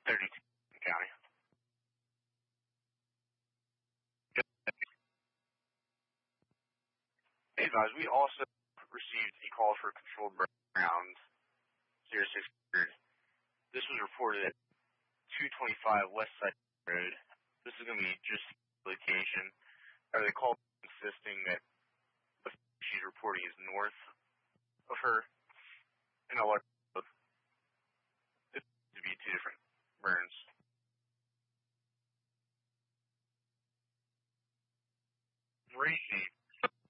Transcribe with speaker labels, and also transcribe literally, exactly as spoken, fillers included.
Speaker 1: thirty-two County. Hey, guys, we also received a call for controlled burn zero six hundred. This was reported at two twenty-five West Side Road. This is going to be just location. Or they called insisting that the she's reporting is north of her. And I'll let